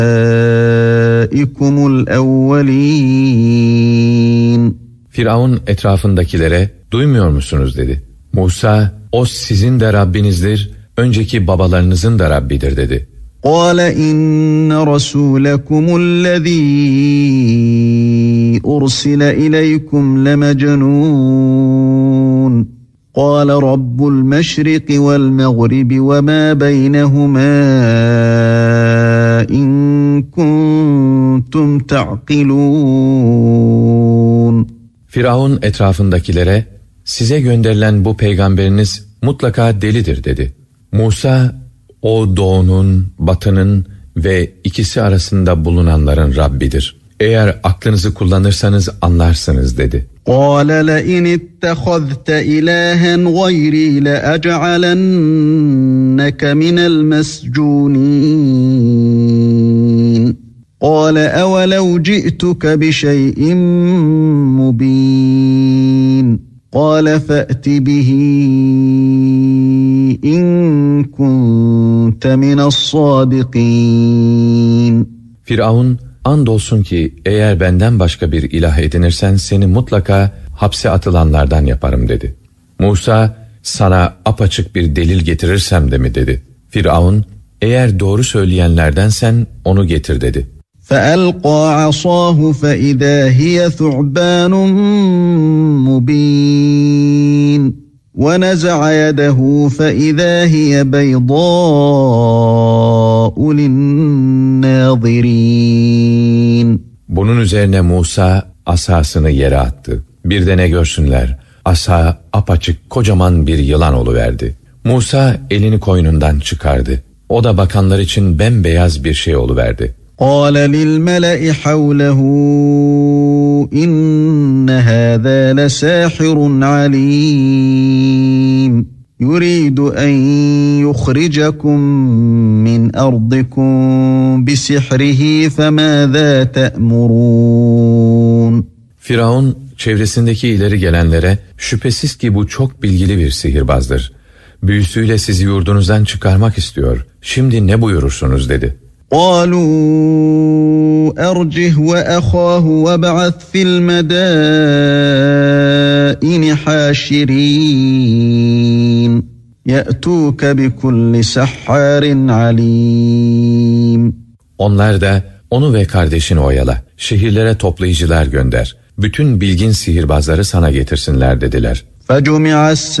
آبائكم الأولين. Firavun etrafındakilere duymuyor musunuz dedi. Musa, o sizin de Rabbinizdir, önceki babalarınızın da Rabbidir dedi. قال إن رسولكم الذي أرسل إليكم لمجنون قال رب المشرق والمغرب وما بينهما إن كنتم تعقلون. Firavun etrafındakilere size gönderilen bu peygamberiniz mutlaka delidir dedi. Musa, o doğunun, batının ve ikisi arasında bulunanların Rabbidir. Eğer aklınızı kullanırsanız anlarsınız dedi. قال لئن اتخذت إلها غيري لأجعلنك من المسجونين قال أولو جئتك بشيء مبين قال فأت به إن كنت من الصادقين. Firavun, andolsun ki eğer benden başka bir ilah edinirsen seni mutlaka hapse atılanlardan yaparım dedi. Musa, sana apaçık bir delil getirirsem de mi dedi. Firavun, eğer doğru söyleyenlerdensen onu getir dedi. فَأَلْقَى عَصَاهُ فَإِذَا هِيَ ثُعْبَانٌ مُبِينٌ وَنَزَعَ يَدَهُ فَإِذَا هِيَ بَيْضَاءُ لِلنَّاظِرِينَ. Bunun üzerine Musa asasını yere attı. Bir de ne görsünler, asa apaçık kocaman bir yılan oluverdi. Musa elini koynundan çıkardı. O da bakanlar için bembeyaz bir şey oluverdi. قال للملأ حوله إن هذا لساحر عليم يريد أن يخرجكم من أرضكم بسحره فماذا تأمرون. Firavun çevresindeki ileri gelenlere şüphesiz ki bu çok bilgili bir sihirbazdır. Büyüsüyle sizi yurdunuzdan çıkarmak istiyor. Şimdi ne buyurursunuz dedi. قالوا أرجه وأخاه وابعث في المدائن حاشرين يأتوك بكل سحار عليم. Onlar da onu ve kardeşini oyala, şehirlere toplayıcılar gönder, bütün bilgin sihirbazları sana getirsinler dediler. فَجُمِعَ